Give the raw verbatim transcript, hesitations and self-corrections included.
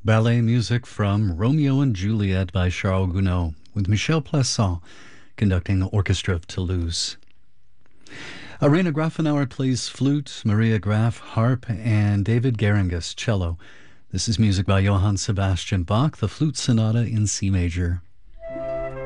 Ballet music from Romeo and Juliet by Charles Gounod, with Michel Plassans conducting Orchestra of Toulouse. Arena Grafenauer plays flute, Maria Graf harp, and David Geringas cello. This is music by Johann Sebastian Bach, the Flute Sonata in C major.